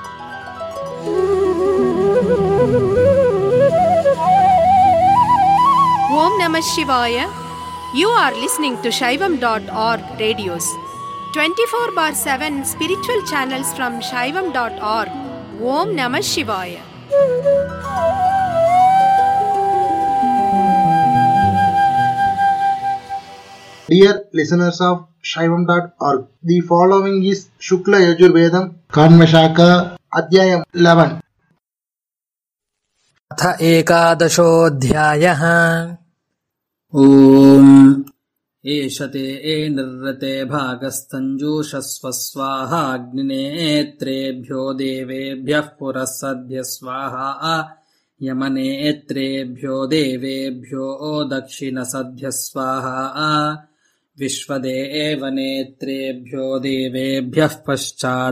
Om Namah Shivaya. You are listening to Shaivam.org radios. 24/7 spiritual channels from Shaivam.org. Om Namah Shivaya. Dear listeners of Shaivam.org, the following is Shukla Yajurvedam Kanvashaka Adhyayam 11. अथ एकादशोऽध्यायः। ॐ एष ते निर्रते भागस्तञ्जूषस्व स्वाहाग्निनेत्रेभ्यो देवेभ्यः पुरःसद्भ्यः स्वाहा यमनेत्रेभ्यो देवेभ्यो दक्षिणसद्भ्यः स्वाहा विश्वदेवनेत्रेभ्यो देवेभ्यः पश्चात्